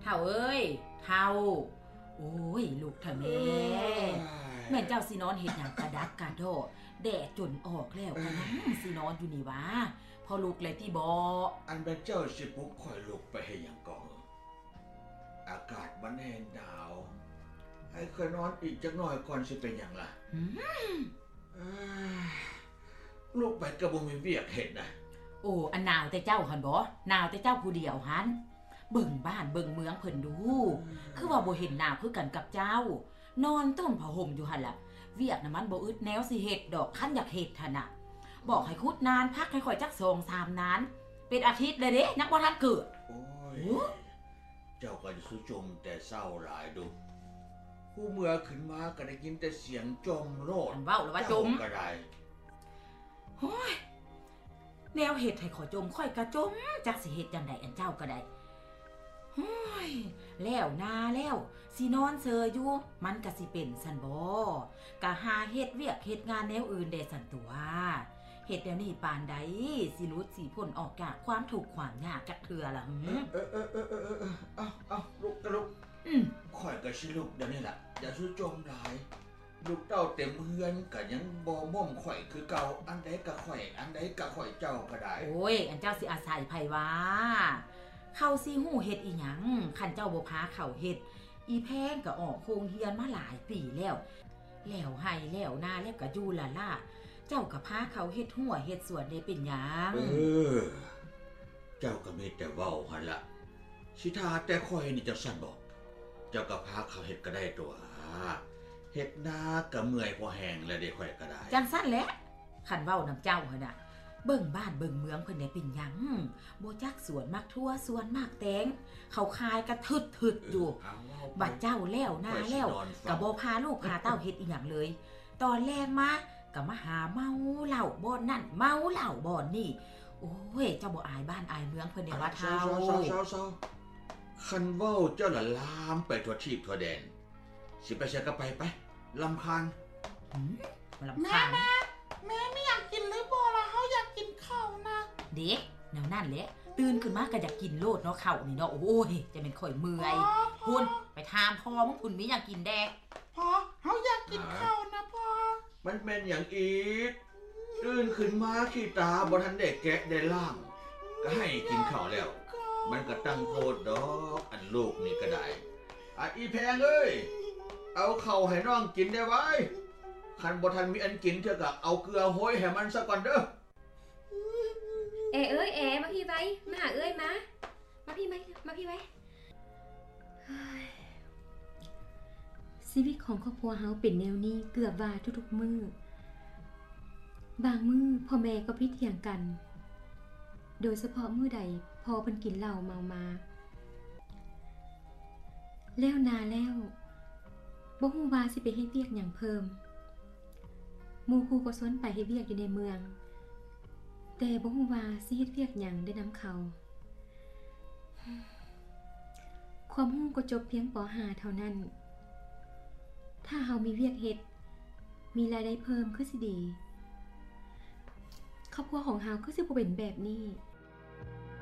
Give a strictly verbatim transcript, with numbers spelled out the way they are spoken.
ท่าเอ้ยเท่าโอ้ยลูกเถอะแม่แม่เจ้าสินอนเฮ็ดหยังกระดักกระโดดแดดจนออกแล้วก็ยังสินอนอยู่นี่วะพอลูกเลยที่บ่อันเป็นเจ้าสิปลุกข่อยลุกไปให้หยังก่อนอากาศมันแห้งหนาวให้ข่อยนอนอีกจักหน่อยก่อนสิเป็นหยังล่ะลูกไปก็บ่มีเวียกเฮ็ดนะโอ้อันหนาวแต่เจ้าหั่นบ่หนาวแต่เจ้าผู้เดียวหั่นเบิ่งบ้านเบิ่งเมืองเพิ่นดูคือว่าบ่เห็นหน้าคือกันกับเจ้านอนต้นผ้าห่มอยู่หั่นล่ะเวียกน่ะมันบ่อึดแนวสิเฮ็ดดอกคันอยากเฮ็ดหั่นน่ะบอกให้คุดนานพักให้ข่อยจัก สองสาม นานเป็นอาทิตย์เลยเด้นักบ่ทันเกิดโอ้ยเจ้าก็สิจมแต่เศร้าหลายดุผู้เมื่อขึ้นมาก็ได้ยินแต่เสียงจมโลดอันเว้าแล้วว่าจมก็ได้โอ้ยแนวเฮ็ดให้ข่อยจมข่อยก็จมจักสิเฮ็ดจังได๋อันเจ้าก็ได้โอ้ยแล้วนาแล้วสินอนเซออยู่มันก็สิเป็นซั่นบ่ก็หาเฮ็ดเวียกเฮ็ดงานแนวอื่นได้ซั่นตัวเฮ็ดแนวนี้ปานใดสิหลุดสิพ้นออกจากความทุกข์ความยากจักเทื่อล่ะหึเออๆๆๆๆเอาๆลุกก็ลุกอืมข่อยก็สิลุกเดี๋ยวนี้ล่ะอย่าสู้จมหลายลูกเต้าเต็มเฮือนก็ยังบ่ม่อมข่อยคือเก่าอันใดก็ข่อยอันใดก็ข่อยเจ้าก็ได้โอ้ยอันเจ้าสิอาศัยไผวะเขาสิฮู้เฮ็ดอีหยังคันเจ้าบ่พาเขาเฮ็ดอีแพงก็ออกโรงเรียนมาหลายปีแล้วแล้วให้แล้วนาแล้วก็อยู่ล่ะล่ะเจ้าก็พาเขาเฮ็ดหัวเฮ็ดสวนได้เป็นหยังเออเจ้าก็มีแต่เว้าหั่นล่ะสิท่าแต่ข่อยนี่จังซั่นบ่เจ้าก็พาเขาเฮ็ดก็ได้ตัวเฮ็ดนาก็เมื่อยพอแห้งแล้วได้ข่อยก็ได้จังซั่นแหละคันเว้านำเจ้าหั่นน่ะเบิ่งบ้านเบิ่งเมืองเพิ่นได้เป็นหยังบ่จักสวนมักทั่วสวนมักแตงเขาคายกระทึดๆอยู่บัดเจ้าแล้วหน้าแล้วก็บ่พาลูกพาเต้าเฮ็ดอีหยังเลยตอนแรกมาก็มาหาเมาเหล้าบ่อนนั่นเมาเหล้าบ่อนนี่โอ้ยเจ้าบ่อายบ้านอายเมืองเพิ่นได้ว่าเฒ่าๆๆคันเว้าเจ้าละลามไปทั่วทิพย์ทั่วแดนสิไปเสียก็ไปไปรำคาญหืมรำคาญแม่แม่ไม่อยากกินเลยบ่ล่ะเฮาอยากกินข้าวนะเด็กแนวนั่นแหละตื่นขึ้นมาก็อยากกินโลดเนาะข้าวนี่เนาะโอ้ยจะเป็นข่อยเมื่อยพุ่นไปถามพ่อมึงพุ่นมีอยากกินแดกพ่อเฮาอยากกินข้าวนะพ่อมันแม่นหยังอีกตื่นขึ้นมาขี้ตาบ่ทันได้แกะได้ล้างก็ให้กินข้าวแล้วมันก็ตั้งโทษดอกอันลูกนี่ก็ได้อ่ะอีแพงเอ้ยเอาข้าวให้น้องกินได้ไว้คันบ่ทันมีอันกินเถอะก็เอาเกลือโห้ยให้มันซะก่อนเด้อเอเอ้ยเอมาพี่ไว้มาหาเอ้ยมามาพี่ไว้มาพี่ไว้ชีวิตของครอบครัวเฮาเป็นแนวนี้เกือบว่าทุกๆมื้อบางมื้อพ่อแม่ก็พิดเถียงกันโดยเฉพาะมื้อใดพอเพิ่นกินเหล้าเมามาแล้วนาแล้วบ่ฮู้ว่าสิไปเฮ็ดเวียกหยังเพิ่มหมู่คู่ก็สนไปเฮ็ดเวียกอยู่ในเมืองแต่บ่ฮู้ว่าสิเฮ็ดเวียกหยังได้นำเขาความรู้ก็จบเพียงป ห้า เท่านั้นถ้าเฮามีเวียกเฮ็ดมีรายได้เพิ่มคือสิดีครอบครัวของเฮาคือสิบ่เป็นแบบนี้